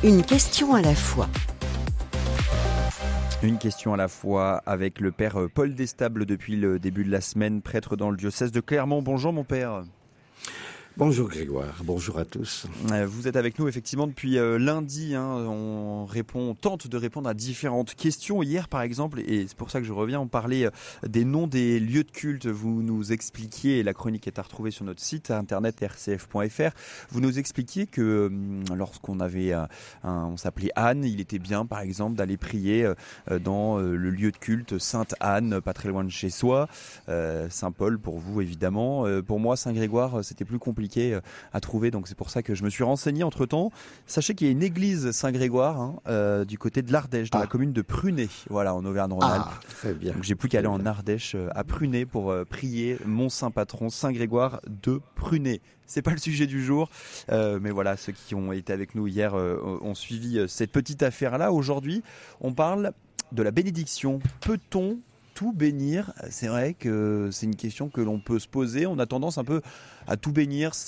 Une question à la fois. Une question à la fois avec le père Paul Destable depuis le début de la semaine, prêtre dans le diocèse de Clermont. Bonjour mon père. Bonjour Grégoire, bonjour à tous. Vous êtes avec nous effectivement depuis lundi, on tente de répondre à différentes questions. Hier par exemple, et c'est pour ça que je reviens, on parlait des noms des lieux de culte. Vous nous expliquiez, et la chronique est à retrouver sur notre site internet rcf.fr, vous nous expliquiez que lorsqu'on avait on s'appelait Anne, il était bien par exemple d'aller prier dans le lieu de culte Sainte-Anne, pas très loin de chez soi, Saint-Paul pour vous évidemment. Pour moi Saint-Grégoire c'était plus compliqué à trouver, donc c'est pour ça que je me suis renseigné entre temps. Sachez qu'il y a une église Saint-Grégoire du côté de l'Ardèche, dans la commune de Prunay, voilà, en Auvergne-Rhône-Alpes. Très bien. Donc j'ai plus qu'à aller en Ardèche à Prunay pour prier mon saint patron Saint-Grégoire de Prunay. C'est pas le sujet du jour, mais voilà, ceux qui ont été avec nous hier ont suivi cette petite affaire-là. Aujourd'hui, on parle de la bénédiction. Peut-on tout bénir? C'est vrai que c'est une question que l'on peut se poser. On a tendance un peu à tout bénir, que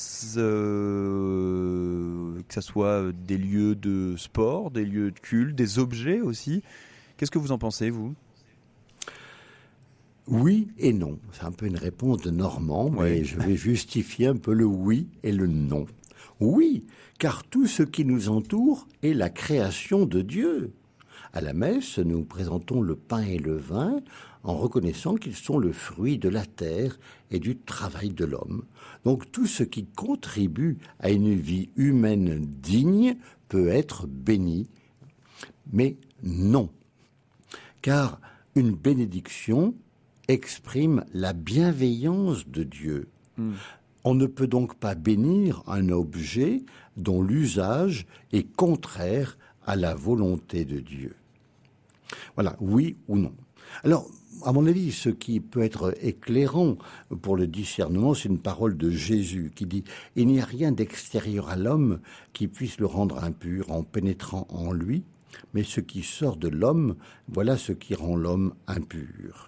ce soit des lieux de sport, des lieux de culte, des objets aussi. Qu'est-ce que vous en pensez, vous ? Oui et non. C'est un peu une réponse de Normand, mais je vais justifier un peu le oui et le non. Oui, car tout ce qui nous entoure est la création de Dieu. À la messe, nous présentons le pain et le vin en reconnaissant qu'ils sont le fruit de la terre et du travail de l'homme. Donc tout ce qui contribue à une vie humaine digne peut être béni, mais non. Car une bénédiction exprime la bienveillance de Dieu. On ne peut donc pas bénir un objet dont l'usage est contraire à la volonté de Dieu. Voilà, oui ou non. Alors, à mon avis, ce qui peut être éclairant pour le discernement, c'est une parole de Jésus qui dit « Il n'y a rien d'extérieur à l'homme qui puisse le rendre impur en pénétrant en lui, mais ce qui sort de l'homme, voilà ce qui rend l'homme impur. »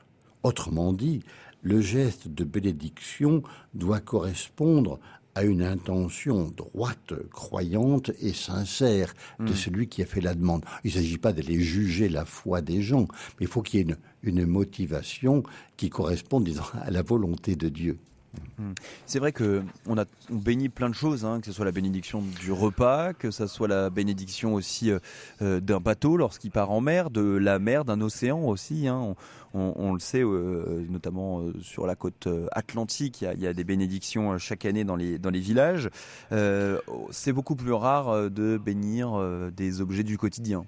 Autrement dit, le geste de bénédiction doit correspondre à une intention droite, croyante et sincère de celui qui a fait la demande. Il ne s'agit pas d'aller juger la foi des gens, mais il faut qu'il y ait une motivation qui corresponde, disons, à la volonté de Dieu. C'est vrai qu'on bénit plein de choses, que ce soit la bénédiction du repas, que ce soit la bénédiction aussi d'un bateau lorsqu'il part en mer, de la mer, d'un océan aussi. On le sait, notamment sur la côte atlantique, il y a des bénédictions chaque année dans les villages. C'est beaucoup plus rare de bénir des objets du quotidien.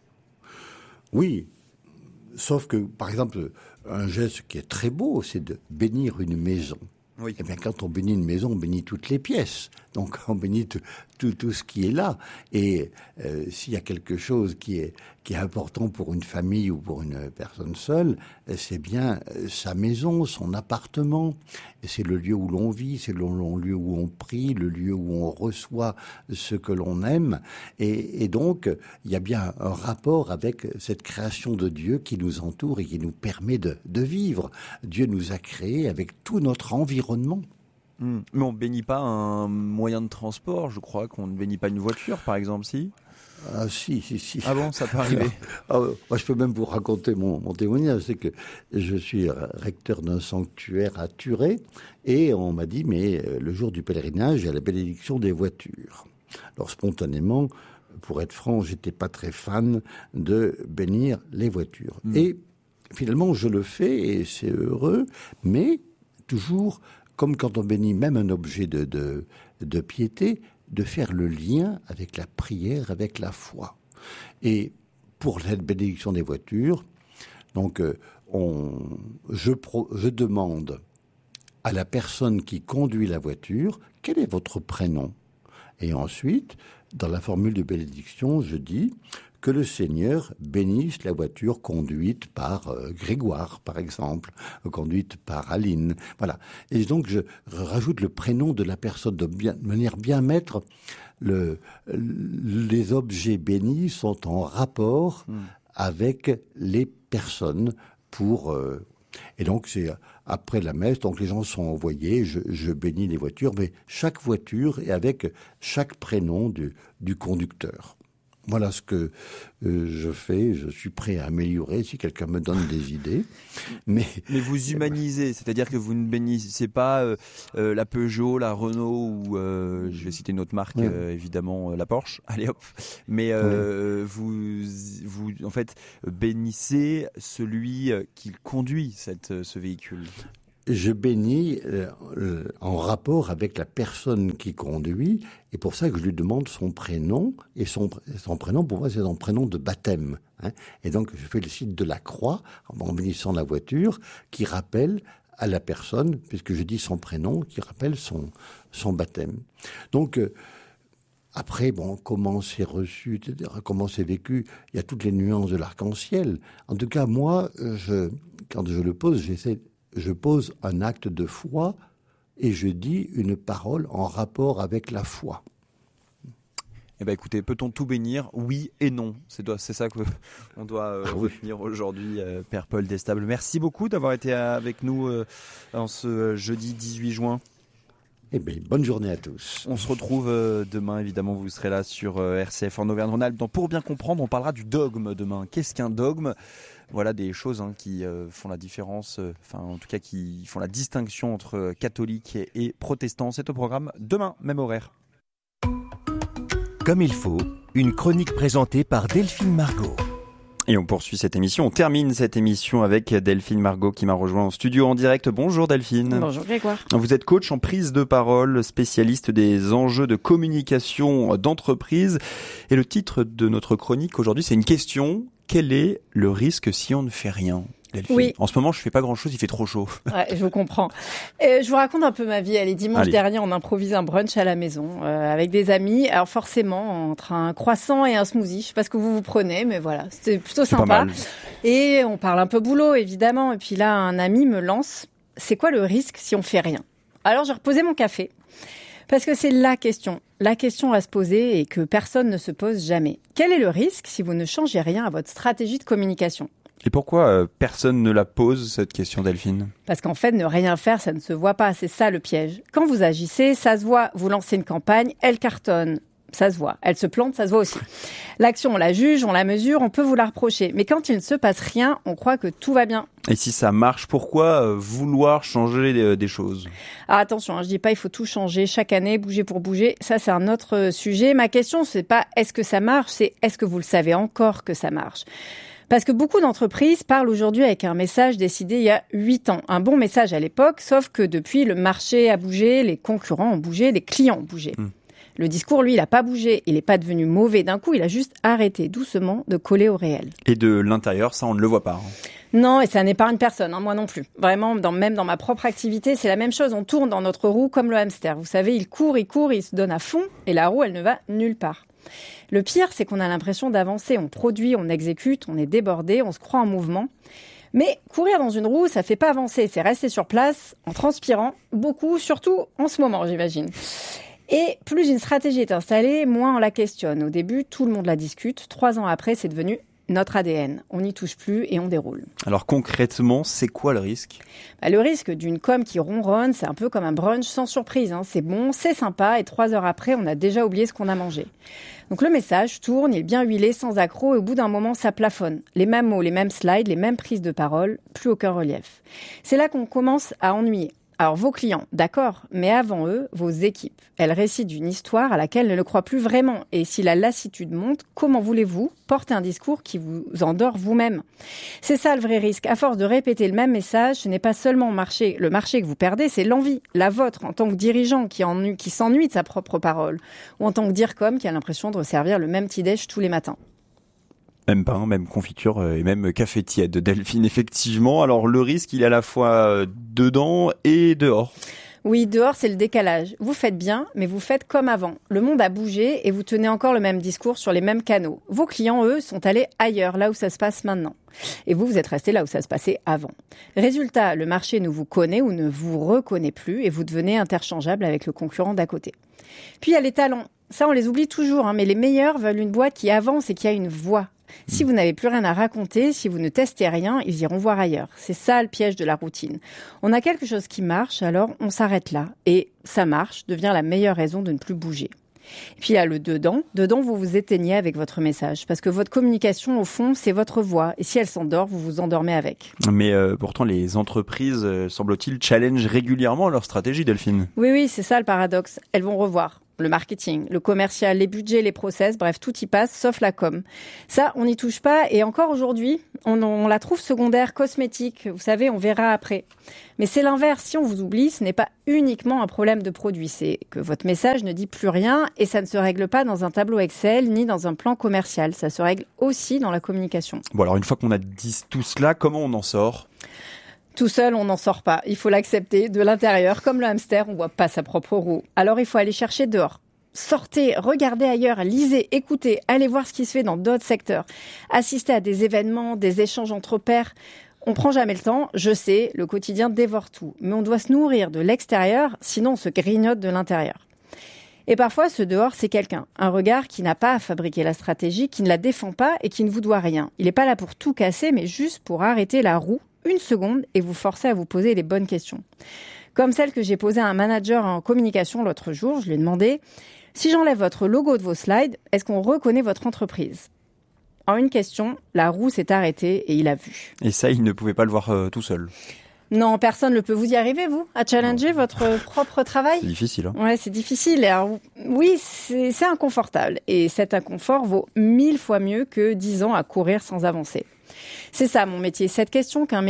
Oui, sauf que, par exemple, un geste qui est très beau, c'est de bénir une maison. Oui. Eh bien, quand on bénit une maison, on bénit toutes les pièces. Donc, on bénit tout ce qui est là. Et s'il y a quelque chose qui est important pour une famille ou pour une personne seule, c'est bien sa maison, son appartement. Et c'est le lieu où l'on vit, c'est le lieu où on prie, le lieu où on reçoit ce que l'on aime. Et donc, il y a bien un rapport avec cette création de Dieu qui nous entoure et qui nous permet de vivre. Dieu nous a créés avec tout notre environnement. Mais on ne bénit pas un moyen de transport, je crois qu'on ne bénit pas une voiture, par exemple, si ? Ah si. Ah bon, ça peut arriver. Moi, je peux même vous raconter mon témoignage. C'est que je suis recteur d'un sanctuaire à Turet et on m'a dit, mais le jour du pèlerinage, il y a la bénédiction des voitures. Alors spontanément, pour être franc, j'étais pas très fan de bénir les voitures. Et finalement, je le fais et c'est heureux, mais toujours, comme quand on bénit même un objet de piété, de faire le lien avec la prière, avec la foi. Et pour cette bénédiction des voitures, donc je demande à la personne qui conduit la voiture, quel est votre prénom ? Et ensuite, dans la formule de bénédiction, je dis que le Seigneur bénisse la voiture conduite par Grégoire, par exemple, conduite par Aline. Voilà. Et donc, je rajoute le prénom de la personne de manière bien mettre les objets bénis sont en rapport avec les personnes pour... Et donc, c'est après la messe, donc les gens sont envoyés, je bénis les voitures, mais chaque voiture est avec chaque prénom du conducteur. Voilà ce que je fais. Je suis prêt à améliorer si quelqu'un me donne des idées. Mais vous humanisez, c'est-à-dire que vous ne bénissez pas la Peugeot, la Renault ou je vais citer une autre marque, évidemment la Porsche. Allez hop. Mais vous en fait bénissez celui qui conduit ce véhicule. Je bénis en rapport avec la personne qui conduit, et pour ça que je lui demande son prénom, et son prénom, pour moi, c'est son prénom de baptême. Hein. Et donc, je fais le signe de la croix, en bénissant la voiture, qui rappelle à la personne, puisque je dis son prénom, qui rappelle son baptême. Donc, après, comment c'est reçu, etc., comment c'est vécu, il y a toutes les nuances de l'arc-en-ciel. En tout cas, moi, quand je le pose, je pose un acte de foi et je dis une parole en rapport avec la foi. Eh ben écoutez, peut-on tout bénir? Oui et non. C'est ça qu'on doit retenir aujourd'hui, Père Paul Destable. Merci beaucoup d'avoir été avec nous en ce jeudi 18 juin. Eh bien, bonne journée à tous. On se retrouve demain, évidemment, vous serez là sur RCF en Auvergne-Rhône-Alpes. Pour bien comprendre, on parlera du dogme demain. Qu'est-ce qu'un dogme ? Voilà des choses qui font la différence, en tout cas qui font la distinction entre catholiques et protestants. C'est au programme demain, même horaire. Comme il faut, une chronique présentée par Delphine Margot. Et on poursuit cette émission, on termine cette émission avec Delphine Margot qui m'a rejoint en studio en direct. Bonjour Delphine. Bonjour Grégoire. Vous êtes coach en prise de parole, spécialiste des enjeux de communication d'entreprise. Et le titre de notre chronique aujourd'hui, c'est une question. Quel est le risque si on ne fait rien, Delphine ? Oui. En ce moment, je fais pas grand-chose, il fait trop chaud. Ouais, je vous comprends. Je vous raconte un peu ma vie. Dimanche dernier, on improvise un brunch à la maison avec des amis. Alors forcément, entre un croissant et un smoothie, je sais pas ce que vous prenez, mais voilà, c'était plutôt sympa. Pas mal. Et on parle un peu boulot, évidemment. Et puis là, un ami me lance, c'est quoi le risque si on fait rien ? Alors j'ai reposé mon café. Parce que c'est la question à se poser et que personne ne se pose jamais. Quel est le risque si vous ne changez rien à votre stratégie de communication ? Et pourquoi personne ne la pose, cette question, Delphine ? Parce qu'en fait, ne rien faire, ça ne se voit pas. C'est ça le piège. Quand vous agissez, ça se voit. Vous lancez une campagne, elle cartonne. Ça se voit. Elle se plante, ça se voit aussi. L'action, on la juge, on la mesure, on peut vous la reprocher. Mais quand il ne se passe rien, on croit que tout va bien. Et si ça marche, pourquoi vouloir changer des choses ? Alors attention, je dis pas il faut tout changer chaque année, bouger pour bouger. Ça, c'est un autre sujet. Ma question, c'est pas est-ce que ça marche, c'est est-ce que vous le savez encore que ça marche ? Parce que beaucoup d'entreprises parlent aujourd'hui avec un message décidé il y a 8 ans. Un bon message à l'époque, sauf que depuis, le marché a bougé, les concurrents ont bougé, les clients ont bougé. Le discours, lui, il n'a pas bougé. Il n'est pas devenu mauvais d'un coup. Il a juste arrêté doucement de coller au réel. Et de l'intérieur, ça, on ne le voit pas. Non, et ça n'épargne personne, moi non plus. Vraiment, même dans ma propre activité, c'est la même chose. On tourne dans notre roue comme le hamster. Vous savez, il court, il se donne à fond. Et la roue, elle ne va nulle part. Le pire, c'est qu'on a l'impression d'avancer. On produit, on exécute, on est débordé, on se croit en mouvement. Mais courir dans une roue, ça fait pas avancer. C'est rester sur place, en transpirant, beaucoup, surtout en ce moment, j'imagine. Et plus une stratégie est installée, moins on la questionne. Au début, tout le monde la discute. 3 ans après, c'est devenu notre ADN. On n'y touche plus et on déroule. Alors concrètement, c'est quoi le risque ? Le risque d'une com qui ronronne, c'est un peu comme un brunch sans surprise. C'est bon, c'est sympa et 3 heures après, on a déjà oublié ce qu'on a mangé. Donc le message tourne, il est bien huilé, sans accroc et au bout d'un moment, ça plafonne. Les mêmes mots, les mêmes slides, les mêmes prises de parole, plus aucun relief. C'est là qu'on commence à ennuyer. Alors, vos clients, d'accord, mais avant eux, vos équipes. Elles récitent une histoire à laquelle elles ne le croient plus vraiment. Et si la lassitude monte, comment voulez-vous porter un discours qui vous endort vous-même ? C'est ça le vrai risque. À force de répéter le même message, ce n'est pas seulement le marché que vous perdez, c'est l'envie, la vôtre, en tant que dirigeant qui s'ennuie de sa propre parole. Ou en tant que DIRCOM qui a l'impression de resservir le même petit-déj tous les matins. Même pain, même confiture et même café tiède, Delphine, effectivement. Alors le risque, il est à la fois dedans et dehors. Oui, dehors, c'est le décalage. Vous faites bien, mais vous faites comme avant. Le monde a bougé et vous tenez encore le même discours sur les mêmes canaux. Vos clients, eux, sont allés ailleurs, là où ça se passe maintenant. Et vous êtes resté là où ça se passait avant. Résultat, le marché ne vous connaît ou ne vous reconnaît plus et vous devenez interchangeable avec le concurrent d'à côté. Puis il y a les talents. Ça, on les oublie toujours, mais les meilleurs veulent une boîte qui avance et qui a une voix. Si vous n'avez plus rien à raconter, si vous ne testez rien, ils iront voir ailleurs. C'est ça le piège de la routine. On a quelque chose qui marche, alors on s'arrête là. Et ça marche, devient la meilleure raison de ne plus bouger. Et puis il y a le dedans. Dedans, vous vous éteignez avec votre message. Parce que votre communication, au fond, c'est votre voix. Et si elle s'endort, vous vous endormez avec. Mais pourtant, les entreprises, semble-t-il, challengent régulièrement leur stratégie, Delphine. Oui, c'est ça le paradoxe. Elles vont revoir le marketing, le commercial, les budgets, les process, bref, tout y passe, sauf la com. Ça, on n'y touche pas. Et encore aujourd'hui, on la trouve secondaire, cosmétique. Vous savez, on verra après. Mais c'est l'inverse. Si on vous oublie, ce n'est pas uniquement un problème de produit. C'est que votre message ne dit plus rien et ça ne se règle pas dans un tableau Excel ni dans un plan commercial. Ça se règle aussi dans la communication. Bon, alors une fois qu'on a dit tout cela, comment on en sort ? Tout seul, on n'en sort pas. Il faut l'accepter de l'intérieur. Comme le hamster, on ne voit pas sa propre roue. Alors, il faut aller chercher dehors. Sortez, regardez ailleurs, lisez, écoutez, allez voir ce qui se fait dans d'autres secteurs. Assistez à des événements, des échanges entre pairs. On prend jamais le temps, je sais, le quotidien dévore tout. Mais on doit se nourrir de l'extérieur, sinon on se grignote de l'intérieur. Et parfois, ce dehors, c'est quelqu'un. Un regard qui n'a pas à fabriquer la stratégie, qui ne la défend pas et qui ne vous doit rien. Il n'est pas là pour tout casser, mais juste pour arrêter la roue une seconde et vous forcer à vous poser les bonnes questions. Comme celle que j'ai posée à un manager en communication l'autre jour, je lui ai demandé « Si j'enlève votre logo de vos slides, est-ce qu'on reconnaît votre entreprise ?» En une question, la roue s'est arrêtée et il a vu. Et ça, il ne pouvait pas le voir tout seul. Non, personne ne peut. Vous y arriver, vous, à challenger votre propre travail ? C'est difficile. Hein. Ouais, c'est difficile. Alors, oui, c'est inconfortable. Et cet inconfort vaut 1000 fois mieux que 10 ans à courir sans avancer. C'est ça mon métier. Cette question qu'un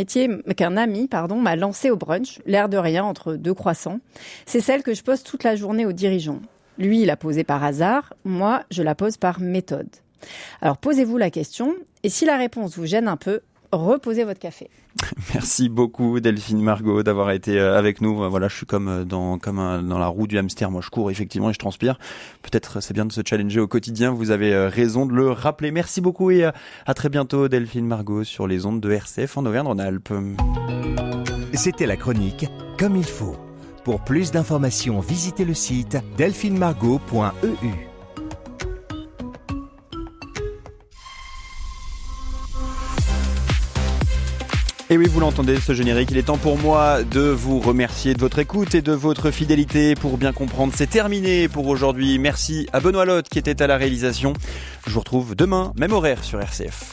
ami m'a lancée au brunch, l'air de rien, entre 2 croissants, c'est celle que je pose toute la journée aux dirigeants. Lui, il l'a posée par hasard. Moi, je la pose par méthode. Alors, posez-vous la question. Et si la réponse vous gêne un peu, reposez votre café. Merci beaucoup Delphine Margot d'avoir été avec nous. Voilà, je suis comme dans la roue du hamster. Moi, je cours effectivement et je transpire. Peut-être c'est bien de se challenger au quotidien. Vous avez raison de le rappeler. Merci beaucoup et à très bientôt Delphine Margot sur les ondes de RCF en Auvergne-Rhône-Alpes. C'était la chronique Comme il faut. Pour plus d'informations, visitez le site delphinemargot.eu. Et oui, vous l'entendez, ce générique, il est temps pour moi de vous remercier de votre écoute et de votre fidélité. Pour bien comprendre, c'est terminé pour aujourd'hui. Merci à Benoît Lotte qui était à la réalisation. Je vous retrouve demain, même horaire sur RCF.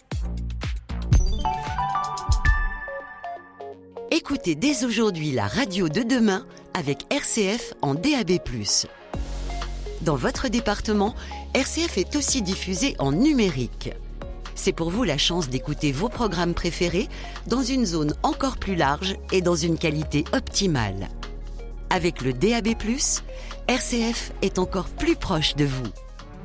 Écoutez dès aujourd'hui la radio de demain avec RCF en DAB+. Dans votre département, RCF est aussi diffusé en numérique. C'est pour vous la chance d'écouter vos programmes préférés dans une zone encore plus large et dans une qualité optimale. Avec le DAB+, RCF est encore plus proche de vous.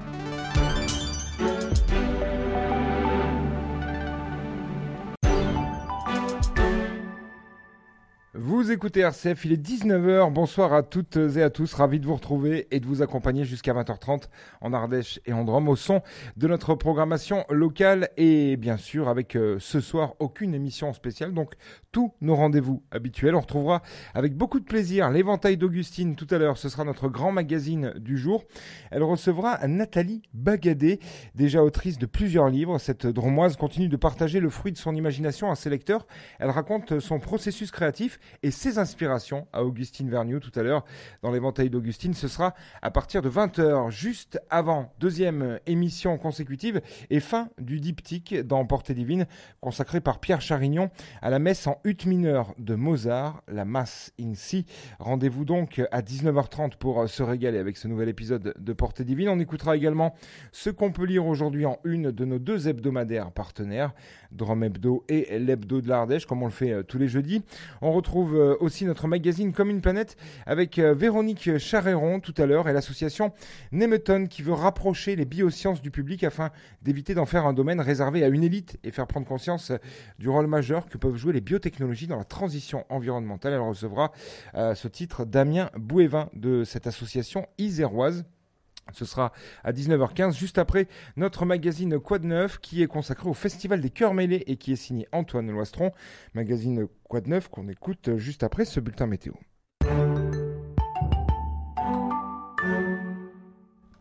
Vous écoutez RCF, il est 19h, bonsoir à toutes et à tous, ravi de vous retrouver et de vous accompagner jusqu'à 20h30 en Ardèche et en Drôme au son de notre programmation locale et bien sûr avec ce soir aucune émission spéciale, donc tous nos rendez-vous habituels. On retrouvera avec beaucoup de plaisir l'éventail d'Augustine tout à l'heure, ce sera notre grand magazine du jour. Elle recevra Nathalie Bagadé, déjà autrice de plusieurs livres. Cette Dromoise continue de partager le fruit de son imagination à ses lecteurs. Elle raconte son processus créatif et ses inspirations à Augustine Vergniaud tout à l'heure dans l'éventail d'Augustine. Ce sera à partir de 20h, juste avant deuxième émission consécutive et fin du diptyque dans Portée divine, consacré par Pierre Charignon à la messe en ut mineur de Mozart, la Mass in Si. Rendez-vous donc à 19h30 pour se régaler avec ce nouvel épisode de Portée divine. On écoutera également ce qu'on peut lire aujourd'hui en une de nos 2 hebdomadaires partenaires, Drôme Hebdo et l'Hebdo de l'Ardèche, comme on le fait tous les jeudis. On retrouve aussi notre magazine Comme une planète avec Véronique Charéron tout à l'heure et l'association Nemeton qui veut rapprocher les biosciences du public afin d'éviter d'en faire un domaine réservé à une élite et faire prendre conscience du rôle majeur que peuvent jouer les biotechnologies dans la transition environnementale. Elle recevra à ce titre Damien Bouévin de cette association iséroise. Ce sera à 19h15, juste après notre magazine Quoi de Neuf, qui est consacré au Festival des Cœurs Mêlés et qui est signé Antoine Loistron. Magazine Quoi de Neuf qu'on écoute juste après ce bulletin météo.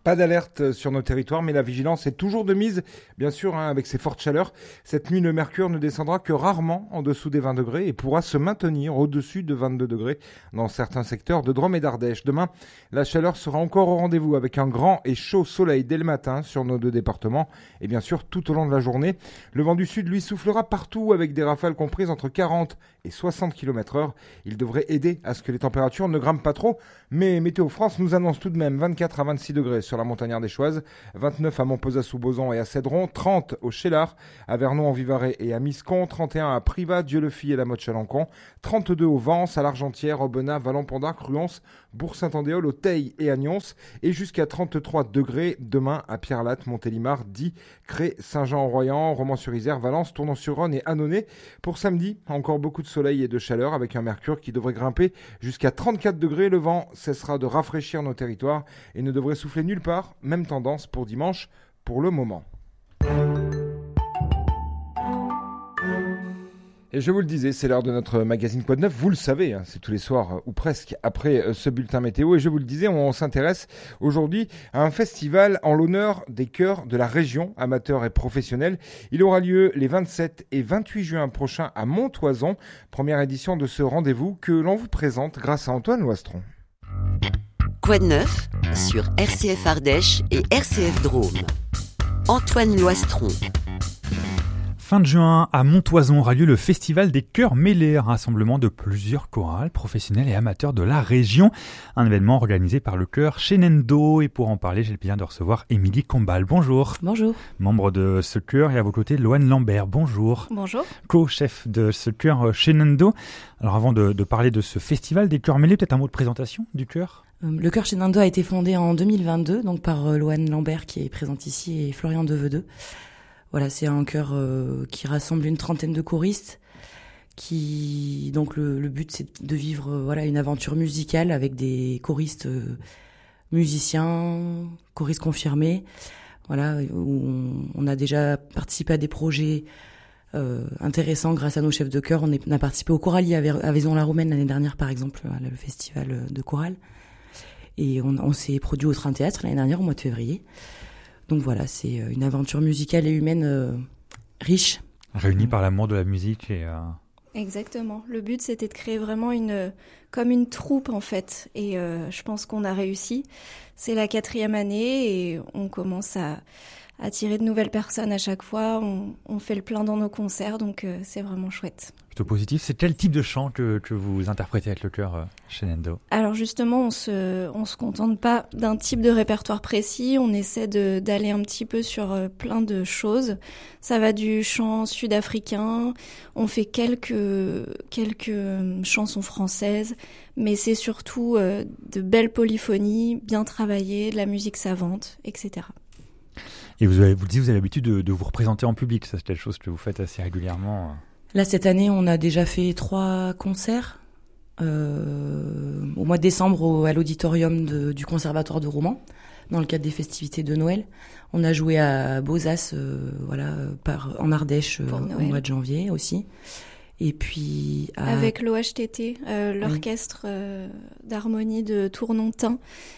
Pas d'alerte sur nos territoires, mais la vigilance est toujours de mise, bien sûr, avec ces fortes chaleurs. Cette nuit, le mercure ne descendra que rarement en dessous des 20 degrés et pourra se maintenir au-dessus de 22 degrés dans certains secteurs de Drôme et d'Ardèche. Demain, la chaleur sera encore au rendez-vous avec un grand et chaud soleil dès le matin sur nos 2 départements et bien sûr tout au long de la journée. Le vent du sud, lui, soufflera partout avec des rafales comprises entre 40 et 60 km/h. Il devrait aider à ce que les températures ne grimpent pas trop, mais Météo France nous annonce tout de même 24 à 26 degrés sur la montagne ardéchoise, 29 à Montpezat-sous-Bozan et à Cédron, 30 au Chélard, à Vernon-en-Vivarais et à Miscon, 31 à Privas, Dieu-le-Fille et la Motte-Chalancon, 32 au Vence, à l'Argentière, Aubenas, Vallon-Pont-d'Arc, Ruance, Bourg-Saint-Andéol, au Teil et à Nyons, et jusqu'à 33 degrés demain à Pierre-Latte, Montélimar, Die, Cré, Saint-Jean-en-Royans, Romans-sur-Isère, Valence, Tournon-sur-Rhône et Annonay. Pour samedi, encore beaucoup de soleil et de chaleur avec un mercure qui devrait grimper jusqu'à 34 degrés. Le vent cessera de rafraîchir nos territoires et ne devrait souffler nulle part. Même tendance pour dimanche pour le moment. Et je vous le disais, c'est l'heure de notre magazine Quoi de Neuf. Vous le savez, c'est tous les soirs ou presque après ce bulletin météo. Et je vous le disais, on s'intéresse aujourd'hui à un festival en l'honneur des chœurs de la région, amateurs et professionnels. Il aura lieu les 27 et 28 juin prochains à Montoison. Première édition de ce rendez-vous que l'on vous présente grâce à Antoine Loistron. Quoi de neuf sur RCF Ardèche et RCF Drôme. Antoine Loistron. Fin de juin, à Montoison aura lieu le Festival des Chœurs Mêlés, un rassemblement de plusieurs chorales, professionnels et amateurs de la région. Un événement organisé par le chœur Shenendo. Et pour en parler, j'ai le plaisir de recevoir Émilie Combal. Bonjour. Bonjour. Membre de ce chœur et à vos côtés, Loane Lambert. Bonjour. Bonjour. Co-chef de ce chœur Shenendo. Alors avant de parler de ce Festival des Chœurs Mêlés, peut-être un mot de présentation du chœur ? Le chœur Shenendo a été fondé en 2022, donc par Loane Lambert qui est présente ici et Florian Devedeux. Voilà, c'est un chœur qui rassemble une trentaine de choristes. Donc le but c'est de vivre une aventure musicale avec des choristes musiciens, choristes confirmés. Voilà, où on a déjà participé à des projets intéressants grâce à nos chefs de chœur. On a participé au Choralier à Vaison-la-Romaine l'année dernière, par exemple, le festival de chorale. Et on s'est produit au Train Théâtre l'année dernière, au mois de février. Donc voilà, c'est une aventure musicale et humaine riche. Réunie par l'amour de la musique et... Exactement. Le but, c'était de créer vraiment comme une troupe, en fait. Et je pense qu'on a réussi. C'est la 4e année et on commence à attirer de nouvelles personnes à chaque fois. On fait le plein dans nos concerts, donc c'est vraiment chouette. Plutôt positif. C'est quel type de chant que vous interprétez avec le chœur Shenendo ? Alors justement, on se contente pas d'un type de répertoire précis. On essaie d'aller un petit peu sur plein de choses. Ça va du chant sud-africain. On fait quelques chansons françaises, mais c'est surtout de belles polyphonies, bien travaillées, de la musique savante, etc. Et vous avez l'habitude de vous représenter en public. Ça, c'est quelque chose que vous faites assez régulièrement. Là, cette année, on a déjà fait 3 concerts. Au mois de décembre, à l'auditorium du Conservatoire de Romans, dans le cadre des festivités de Noël. On a joué à Beaux-As, en Ardèche, au mois de janvier aussi. Et puis... Avec l'OHTT, l'orchestre d'harmonie de Tournontin,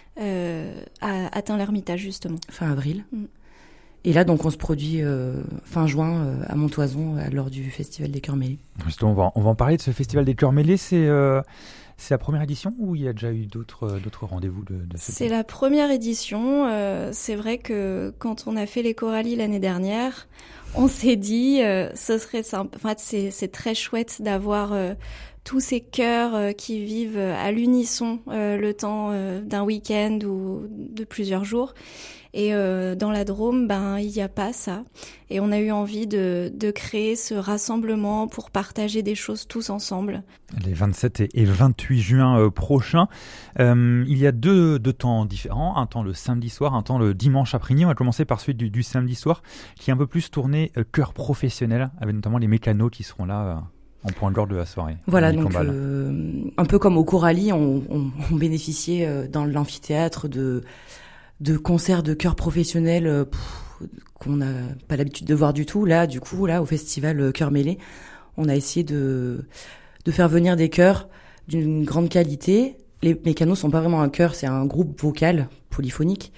a atteint l'Ermitage, justement. Fin avril. Et là, donc, on se produit fin juin à Montoison lors du Festival des Chœurs Mêlés. Justement, on va en parler de ce Festival des Chœurs Mêlés. C'est la première édition ou il y a déjà eu d'autres rendez-vous de ce C'est la première édition. C'est vrai que quand on a fait les choralies l'année dernière, on s'est dit ce serait simple. En fait, c'est très chouette d'avoir tous ces chœurs qui vivent à l'unisson le temps d'un week-end ou de plusieurs jours. Et dans la Drôme, il n'y a pas ça. Et on a eu envie de créer ce rassemblement pour partager des choses tous ensemble. Les 27 et 28 juin prochains, il y a deux temps différents. Un temps le samedi soir, un temps le dimanche après-midi. On va commencer par celui du samedi soir, qui est un peu plus tourné chœur professionnel, avec notamment les mécanos qui seront là en point d'orgue de la soirée. Voilà, donc un peu comme au Choralier, on bénéficiait dans l'amphithéâtre de concerts de chœurs professionnels qu'on n'a pas l'habitude de voir du tout. Là, au festival Chœurs Mêlés, on a essayé de faire venir des chœurs d'une grande qualité. Les mécanos sont pas vraiment un chœur, c'est un groupe vocal polyphonique,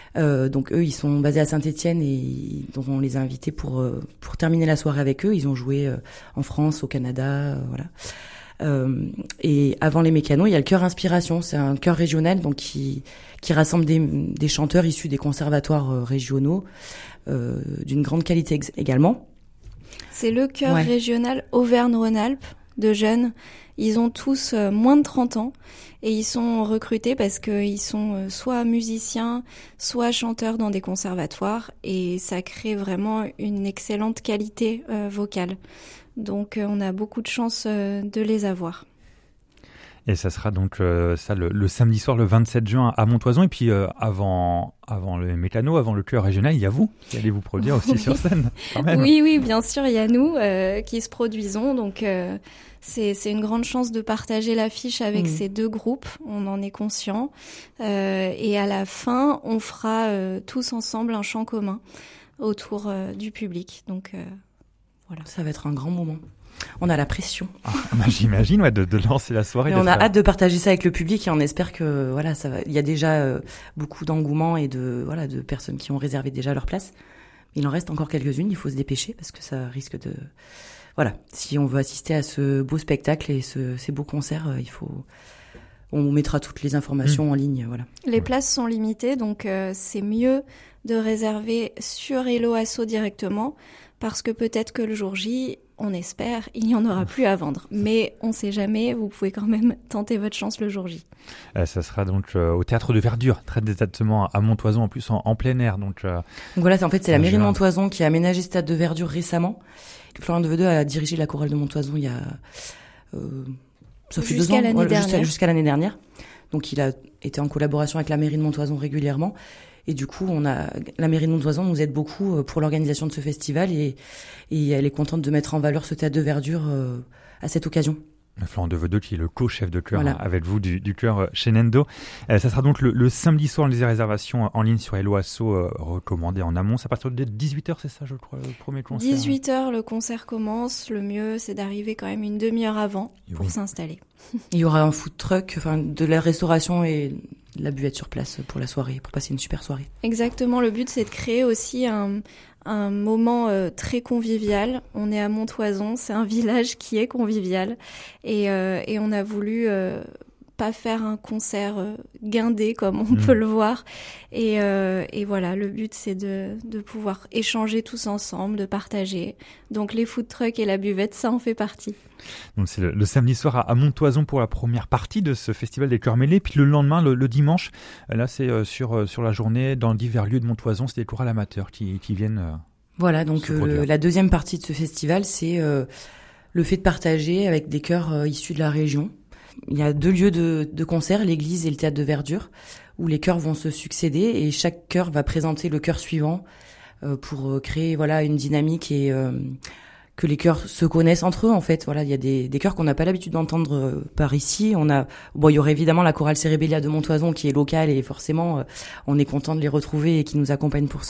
Donc eux, ils sont basés à Saint-Étienne et donc on les a invités pour terminer la soirée avec eux. Ils ont joué en France, au Canada, voilà. Et avant les mécanos, il y a le chœur Inspiration. C'est un chœur régional donc qui rassemble des chanteurs issus des conservatoires régionaux d'une grande qualité également. C'est le chœur régional Auvergne-Rhône-Alpes de jeunes. Ils ont tous moins de 30 ans et ils sont recrutés parce qu'ils sont soit musiciens, soit chanteurs dans des conservatoires et ça crée vraiment une excellente qualité vocale. Donc on a beaucoup de chance de les avoir. Et ça sera donc le samedi soir, le 27 juin à Montoison. Et puis avant le mécano, avant le chœur régional, il y a vous qui allez vous produire aussi sur scène, quand même. Oui, bien sûr, il y a nous qui se produisons. Donc c'est une grande chance de partager l'affiche avec ces deux groupes. On en est conscient. Et à la fin, on fera tous ensemble un chant commun autour du public. Donc voilà. Ça va être un grand moment. On a la pression. J'imagine, de lancer la soirée. Mais on a hâte de partager ça avec le public et on espère que voilà, ça va. Il y a déjà beaucoup d'engouement et de personnes qui ont réservé déjà leur place. Il en reste encore quelques-unes. Il faut se dépêcher parce que ça risque de. Voilà, si on veut assister à ce beau spectacle et ces beaux concerts, on mettra toutes les informations en ligne. Voilà. Les places sont limitées, donc c'est mieux de réserver sur Hello Asso directement parce que peut-être que le jour J, on espère, il n'y en aura plus à vendre. Mais on ne sait jamais, vous pouvez quand même tenter votre chance le jour J. Ça sera donc au Théâtre de Verdure, très exactement à Montoison, en plus en plein air. Donc voilà, en fait, c'est la mairie de Montoison qui a aménagé ce Théâtre de Verdure récemment. Florian Devedeux a dirigé la chorale de Montoison il y a... ça fait 2 ans, jusqu'à l'année dernière. Donc il a été en collaboration avec la mairie de Montoison régulièrement. Et du coup, la mairie de Montoison nous aide beaucoup pour l'organisation de ce festival et elle est contente de mettre en valeur ce Théâtre de Verdure à cette occasion. Florent Devedeux qui est le co-chef de chœur avec vous du chœur Shenendo. Ça sera donc le samedi soir, les réservations en ligne sur Hello Asso recommandées en amont. C'est à partir de 18h, c'est ça je crois, le premier concert? 18h, le concert commence. Le mieux, c'est d'arriver quand même une demi-heure avant pour s'installer. Il y aura un food truck, de la restauration et de la buvette sur place pour la soirée, pour passer une super soirée. Exactement, le but c'est de créer aussi un moment très convivial. On est à Montoison, c'est un village qui est convivial et on a voulu pas faire un concert guindé comme on peut le voir et voilà, le but c'est de pouvoir échanger tous ensemble, de partager. Donc les food trucks et la buvette, ça en fait partie. Donc c'est le samedi soir à Montoison pour la première partie de ce festival des chœurs mêlés, puis le lendemain, le dimanche, là c'est sur la journée dans divers lieux de Montoison, c'est des chorales amateurs qui viennent. Voilà, donc la deuxième partie de ce festival, c'est le fait de partager avec des chœurs issus de la région. Il y a 2 lieux de concert, l'église et le théâtre de Verdure, où les chœurs vont se succéder et chaque chœur va présenter le chœur suivant pour créer une dynamique et que les chœurs se connaissent entre eux en fait. Voilà, il y a des chœurs qu'on n'a pas l'habitude d'entendre par ici. Il y aurait évidemment la chorale Cérébellia de Montoison qui est locale et forcément on est content de les retrouver et qui nous accompagnent pour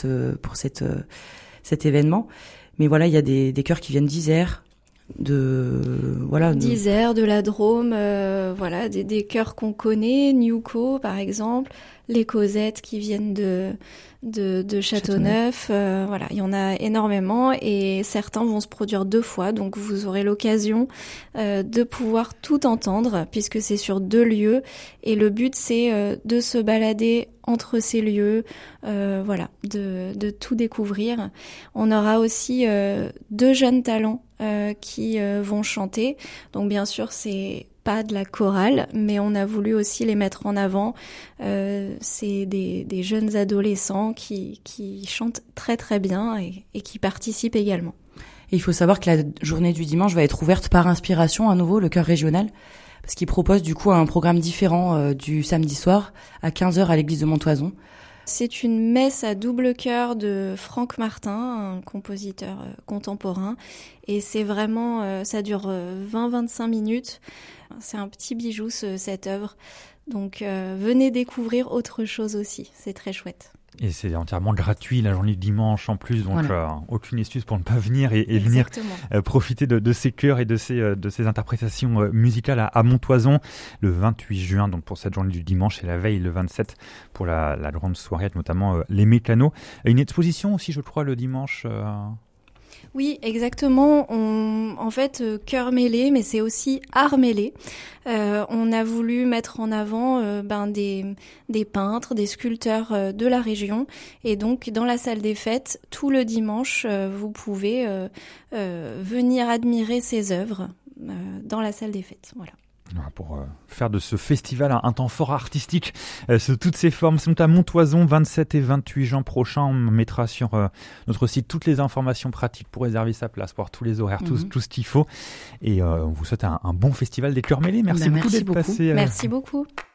cet événement. Mais voilà, il y a des chœurs qui viennent d'Isère, d'Isère, de la Drôme, des chœurs qu'on connaît, Newco par exemple, les Cosettes qui viennent de Châteauneuf, il y en a énormément et certains vont se produire 2 fois, donc vous aurez l'occasion de pouvoir tout entendre puisque c'est sur 2 lieux et le but c'est de se balader entre ces lieux, de tout découvrir. On aura aussi 2 jeunes talents qui vont chanter, donc bien sûr c'est pas de la chorale, mais on a voulu aussi les mettre en avant. C'est des jeunes adolescents qui chantent très très bien et qui participent également. Et il faut savoir que la journée du dimanche va être ouverte par Inspiration à nouveau, le chœur régional, parce qu'il propose du coup un programme différent du samedi soir à 15h à l'église de Montoison. C'est une messe à double chœur de Franck Martin, un compositeur contemporain. Et c'est vraiment, ça dure 20-25 minutes. C'est un petit bijou cette œuvre. Donc venez découvrir autre chose aussi, c'est très chouette. Et c'est entièrement gratuit la journée du dimanche en plus, donc aucune excuse pour ne pas venir et venir profiter de ces chœurs et de ces interprétations musicales à Montoison le 28 juin, donc pour cette journée du dimanche, et la veille le 27 pour la grande soirée, avec notamment les mécanos. Une exposition aussi, je crois, le dimanche. Oui, exactement. En fait, chœur mêlé, mais c'est aussi art mêlé. On a voulu mettre en avant des peintres, des sculpteurs de la région. Et donc, dans la salle des fêtes, tout le dimanche, vous pouvez venir admirer ces œuvres dans la salle des fêtes. Voilà. Pour faire de ce festival un temps fort artistique sous toutes ses formes. C'est à Montoison, 27 et 28 juin prochain. On mettra sur notre site toutes les informations pratiques pour réserver sa place, pour voir tous les horaires, tout ce qu'il faut. Et on vous souhaite un bon festival des chœurs mêlés. Merci beaucoup d'être passé. Merci beaucoup.